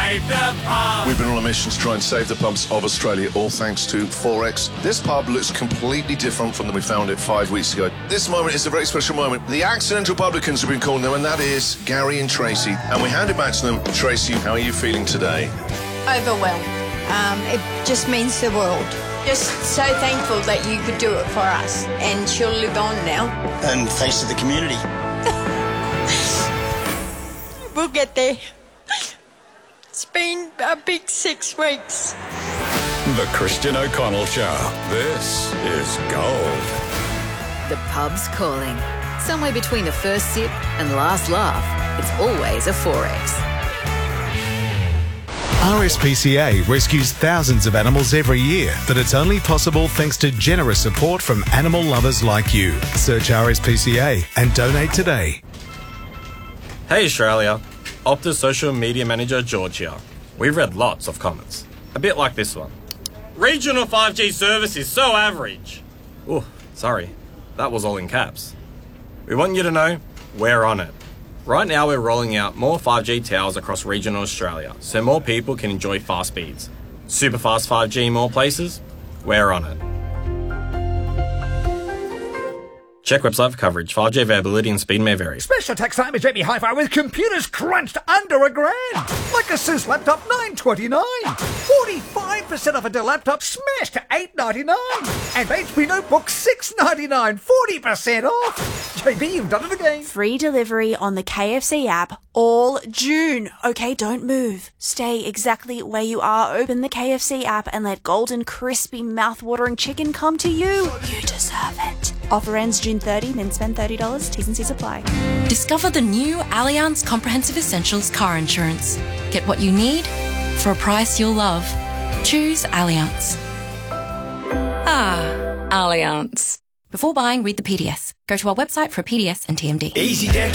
Save the pub. We've been on a mission to try and save the pubs of Australia, all thanks to Forex. This pub looks completely different from when we found it 5 weeks ago. This moment is a very special moment. The accidental publicans have been calling them, and that is Gary and Tracy. And we hand it back to them. Tracy, how are you feeling today? Overwhelmed. It just means the world. Just so thankful that you could do it for us, and she'll live on now. And thanks to the community. We'll get there. It's been a big 6 weeks. The Christian O'Connell Show. This is gold. The pub's calling. Somewhere between the first sip and last laugh, it's always a Forex. RSPCA rescues thousands of animals every year, but it's only possible thanks to generous support from animal lovers like you. Search RSPCA and donate today. Hey Australia, Optus social media manager George here. We've read lots of comments, a bit like this one. Regional 5G service is so average. Oh, sorry, that was all in caps. We want you to know we're on it. Right now we're rolling out more 5G towers across regional Australia so more people can enjoy fast speeds. Super fast 5G in more places? We're on it. Check website for coverage. 5G availability and speed may vary. Special tax time is JB Hi-Fi with computers crunched under $1,000. Like Asus laptop $929. 45% off a Dell laptop smashed to $899. And HP notebook $699. 40% off. JB, you've done it again. Free delivery on the KFC app all June. Okay, don't move. Stay exactly where you are. Open the KFC app and let golden, crispy, mouth-watering chicken come to you. You deserve it. Offer ends June 30, then spend $30. T's and C's apply. Discover the new Allianz Comprehensive Essentials car insurance. Get what you need for a price you'll love. Choose Allianz. Allianz. Before buying, read the PDS. Go to our website for a PDS and TMD. Easy Deck